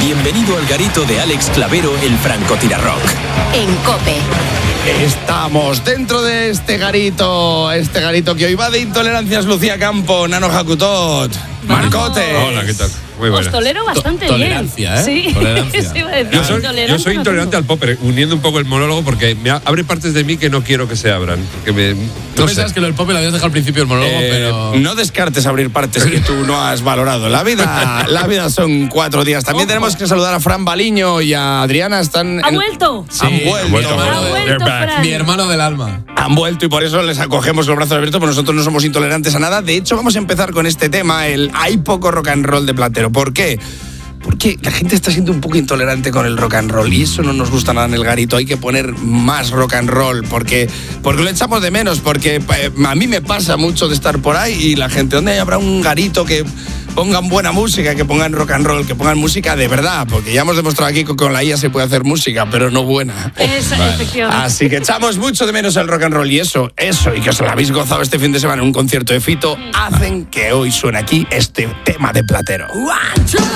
Bienvenido al garito de Alex Clavero, el francotirarrock. En COPE. Estamos dentro de este garito que hoy va de intolerancias. Lucía Campo, Nano Jacutot, Marcote. Hola, ¿qué tal? Muy buena. Os tolero bastante Tolerancia, bien. ¿eh? Sí, Tolerancia. eso iba a decir. Yo soy intolerante al pop, uniendo un poco el monólogo porque abre partes de mí que no quiero que se abran. Porque Tú pensabas que lo del pop lo habías dejado al principio del monólogo, pero... No descartes abrir partes que tú no has valorado. La vida son 4 días. También tenemos que saludar a Fran Baliño y a Adriana. ¡Ha vuelto! Sí, Han vuelto. Fran. Mi hermano del alma. Han vuelto y por eso les acogemos los brazos abiertos, porque nosotros no somos intolerantes a nada. De hecho, vamos a empezar con este tema, el hay poco rock and roll de Platero. ¿Por qué? Porque la gente está siendo un poco intolerante con el rock and roll y eso no nos gusta nada en el garito. Hay que poner más rock and roll porque lo echamos de menos, porque a mí me pasa mucho de estar por ahí y la gente, ¿dónde habrá un garito que pongan buena música, que pongan rock and roll, que pongan música de verdad? Porque ya hemos demostrado aquí que con la IA se puede hacer música, pero no buena. Efectivamente. Así que echamos mucho de menos el rock and roll y eso, y que os lo habéis gozado este fin de semana en un concierto de Fito, hacen que hoy suene aquí este tema de Platero.